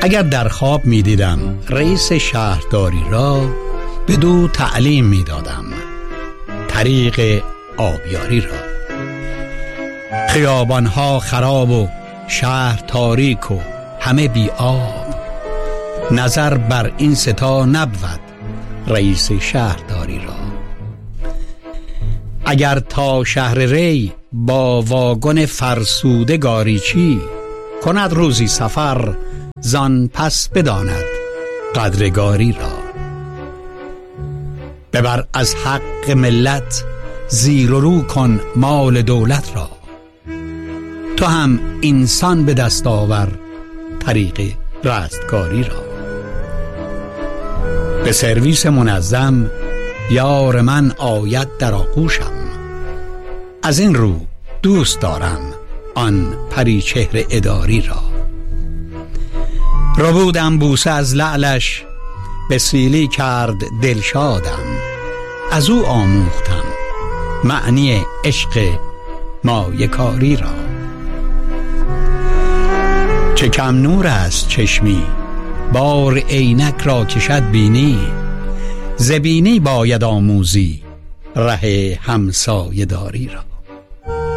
اگر در خواب می دیدم رئیس شهرداری را بدو تعلیم می دادم طریق آبیاری را. خیابانها خراب و شهر تاریک و همه بی آب، نظر بر این ستا نبود رئیس شهرداری را. اگر تا شهر ری با واگن فرسوده گاریچی، کند روزی سفر زان پس بداند قدرگاری را. ببر از حق ملت زیر و رو کن مال دولت را، تو هم انسان به دست آور طریق رستگاری را. به سرویس منظم یار من آید در آغوشم، از این رو دوست دارم آن پریچهر اداری را. ربودم بوسه از لعلش به سیلی کرد دلشادم، از او آموختم معنی عشق مایه‌کاری را. چه کم نور است چشمی بار عینک را کشد بینی، ز بینی باید آموزی ره همسایه داری را.